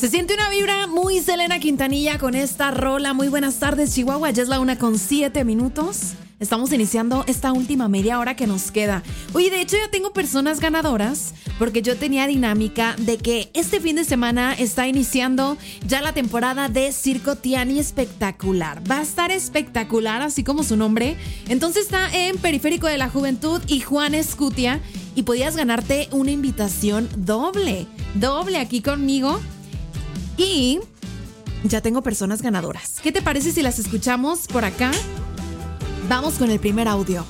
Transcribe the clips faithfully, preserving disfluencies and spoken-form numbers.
Se siente una vibra muy Selena Quintanilla con esta rola. Muy buenas tardes, Chihuahua. Ya es la una con siete minutos. Estamos iniciando esta última media hora que nos queda. Oye, de hecho ya tengo personas ganadoras porque yo tenía dinámica de que este fin de semana está iniciando ya la temporada de Circo Tiani Espectacular. Va a estar espectacular, así como su nombre. Entonces está en Periférico de la Juventud y Juan Escutia y podías ganarte una invitación doble, doble aquí conmigo. Y ya tengo personas ganadoras. ¿Qué te parece si las escuchamos por acá? Vamos con el primer audio.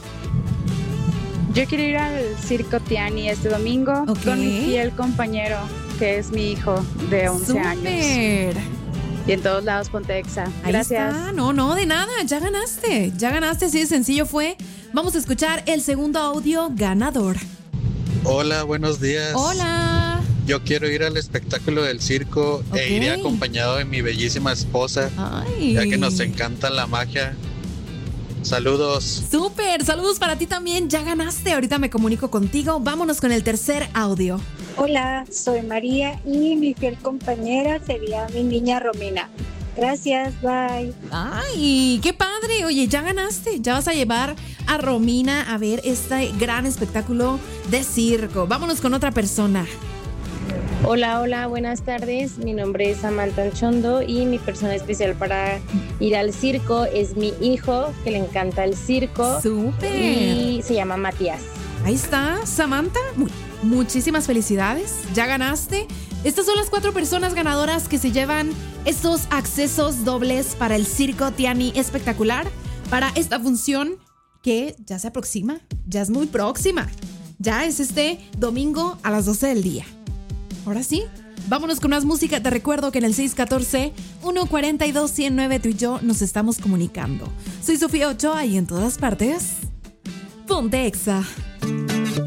Yo quiero ir al Circo Tiani este domingo okay. con mi fiel compañero, que es mi hijo de once ¡Súper! Años. Y en todos lados ponte Exa. Gracias. Ahí está. No, no, de nada. Ya ganaste. Ya ganaste. Así de sencillo fue. Vamos a escuchar el segundo audio ganador. Hola, buenos días. Hola. Yo quiero ir al espectáculo del circo okay. e iré acompañado de mi bellísima esposa, Ay. ya que nos encanta la magia. Saludos. Súper, saludos para ti también. Ya ganaste. Ahorita me comunico contigo. Vámonos con el tercer audio. Hola, soy María y mi fiel compañera sería mi niña Romina. Gracias, bye. Ay, qué padre. Oye, ya ganaste. Ya vas a llevar a Romina a ver este gran espectáculo de circo. Vámonos con otra persona. Hola, hola, buenas tardes. Mi nombre es Samantha Anchondo y mi persona especial para ir al circo es mi hijo, que le encanta el circo. ¡Súper! Y se llama Matías. Ahí está, Samantha. Muy, muchísimas felicidades. Ya ganaste. Estas son las cuatro personas ganadoras que se llevan estos accesos dobles para el Circo Tiani Espectacular. Para esta función que ya se aproxima, ya es muy próxima. Ya es este domingo a las doce del día. Ahora sí, vámonos con más música. Te recuerdo que en el seis uno cuatro, uno cuatro dos, uno cero nueve tú y yo nos estamos comunicando. Soy Sofía Ochoa y en todas partes, ponte Exa.